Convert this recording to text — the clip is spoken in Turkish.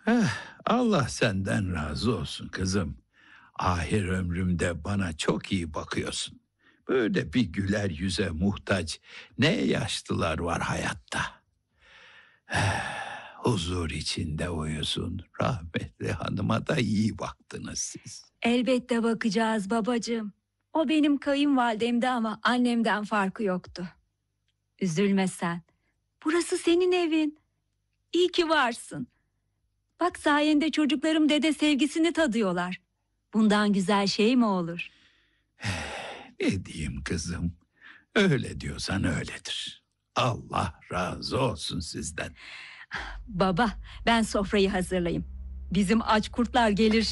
Allah senden razı olsun kızım. Ahir ömrümde bana çok iyi bakıyorsun. Böyle bir güler yüze muhtaç ne yaşlılar var hayatta. Huzur içinde uyusun. Rahmetli hanıma da iyi baktınız siz. Elbette bakacağız babacığım. O benim kayınvalidemdi ama annemden farkı yoktu. Üzülme sen. Burası senin evin. İyi ki varsın. Bak sayende çocuklarım dede sevgisini tadıyorlar. Bundan güzel şey mi olur? Ne diyeyim kızım? Öyle diyorsan öyledir. Allah razı olsun sizden. Baba, ben sofrayı hazırlayayım. Bizim aç kurtlar gelir